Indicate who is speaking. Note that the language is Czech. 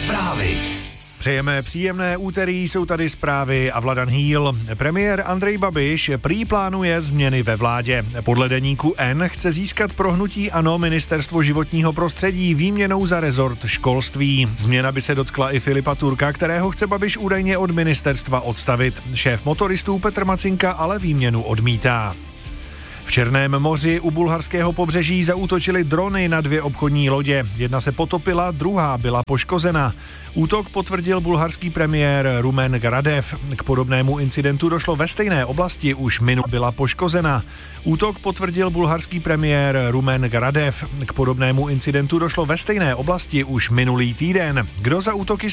Speaker 1: Zprávy.
Speaker 2: Přejeme příjemné úterý, jsou tady zprávy a Vladan Hýl. Premiér Andrej Babiš prý plánuje změny ve vládě. Podle deníku N chce získat pro hnutí ANO Ministerstvo životního prostředí výměnou za rezort školství. Změna by se dotkla i Filipa Turka, kterého chce Babiš údajně od ministerstva odstavit. Šéf motoristů Petr Macinka ale výměnu odmítá. V Černém moři u bulharského pobřeží zaútočily drony na 2 obchodní lodě. Jedna se potopila, druhá byla poškozena. Útok potvrdil bulharský premiér Rumen Radev. K podobnému incidentu došlo ve stejné oblasti už minulý byla poškozena. Útok potvrdil bulharský premiér Rumen Radev. K podobnému incidentu došlo ve stejné oblasti už minulý týden. Kdo za útoky